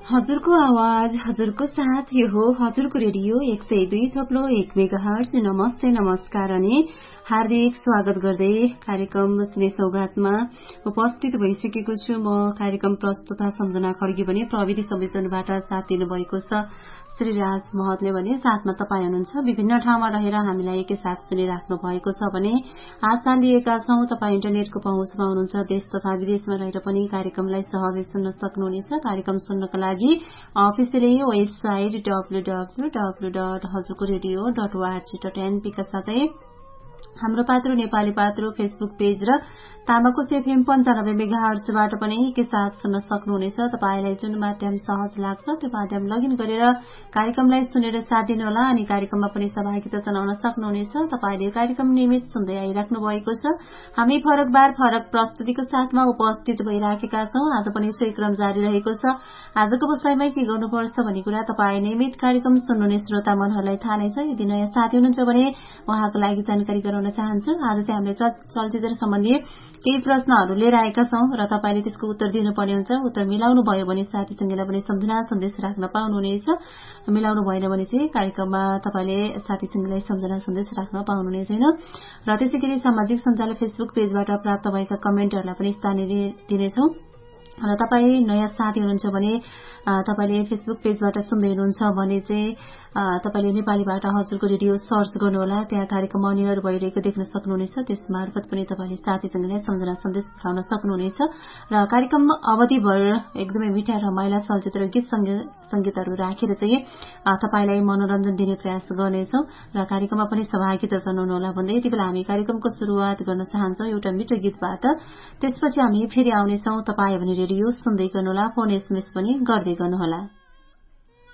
हजुरको आवाज हजुरको साथ यो हो हजुरको रेडियो 102.1 मेगाहर्ज। नमस्ते नमस्कार अनि हार्दिक स्वागत गर्दै कार्यक्रम स्नेह सौगातमा उपस्थित भइसकेको छु। म कार्यक्रम प्रस्तुता सम्झना खड्गी भने प्रविधि संयोजनबाट साथ दिनुभएको छ श्रीराज महतले भने साथमा तपाईँ हुनुहुन्छ। विभिन्न ठाउँमा रहेर हामीलाई एकैसाथ सुनिराख्नु भएको छ भने आशा लिएका छौं तपाईँ इन्टरनेटको पहुँचमा हुनुहुन्छ। देश तथा विदेशमा रहेर पनि कार्यक्रमलाई सहजै सुन्न सक्नुहुनेछ। कार्यक्रम सुन्नका लागि अफिसियली वेबसाइट www.hazurkoradio.org.np का साथै हाम्रो पात्रो नेपाली पात्रो फेसबुक पेज र तामाकोस एफएम 95 मेगाहर्जबाट पनि एकैसाथ सुन्न सक्नुहुनेछ। तपाईलाई जुन माध्यम सहज लाग्छ त्यो माध्यम लगइन गरेर कार्यक्रमलाई सुनेर साथ दिनुहोला अनि कार्यक्रममा पनि सहभागिता जनाउन सक्नुहुनेछ। तपाईले कार्यक्रम नियमित सुन्दै आइराख्नु भएको छ। हामी फरक बार फरक प्रस्तुतिको साथमा उपस्थित भइराखेका छौं। आज पनि सोही क्रम जारी रहेको छ। आजको बसाइमा के गर्नुपर्छ भन्ने कुरा तपाईँ नियमित कार्यक्रम सुन्नुहुने श्रोता मनहरूलाई थाहा नै छ। यदि नयाँ साथी हुनुहुन्छ भने उहाँको लागि जानकारी गराउन चाहन्छु। आज चाहिँ हामीले चलचित्र सम्बन्धी केही प्रश्नहरू लिएर आएका छौं र तपाईले त्यसको उत्तर दिनुपर्ने हुन्छ। उत्तर मिलाउनु भयो भने साथीसँगैलाई पनि सम्झना सन्देश राख्न पाउनुहुनेछ। मिलाउनु भएन भने चाहिँ कार्यक्रममा तपाईले साथीसँगैलाई सम्झना सन्देश राख्न पाउनुहुनेछ हैन। र त्यसैगरी सामाजिक सञ्जाल फेसबुक पेजबाट प्राप्त भएका कमेन्टहरूलाई पनि स्थान दिनेछौं। र तपाईँ नयाँ साथी हुनुहुन्छ भने तपाईले फेसबुक पेजबाट सुन्दै हुनुहुन्छ भने चाहिँ तपाईले नेपालीबाट हजुरको रेडियो सर्च गर्नुहोला। त्यहाँ कार्यक्रम अनियर भइरहेको देख्न सक्नुहुनेछ। त्यस मार्फत पनि तपाईले साथीसँगैलाई सम्झना सन्देश पठाउन सक्नुहुनेछ। र कार्यक्रम अवधिभर एकदमै मिठा रमाइला चलचित्र गीत संगीतहरू राखेर चाहिँ तपाईलाई मनोरञ्जन दिने प्रयास गर्नेछौं। र कार्यक्रममा पनि सहभागिता जनाउनुहोला भन्दै यति बेला हामी कार्यक्रमको सुरुवात गर्न चाहन्छौं एउटा मिठो गीतबाट। त्यसपछि हामी फेरि आउनेछौं। तपाईँ भने रेडियो सुन्दै गर्नुहोला, फोन एसएमएस पनि गर्दै गर्नुहोला।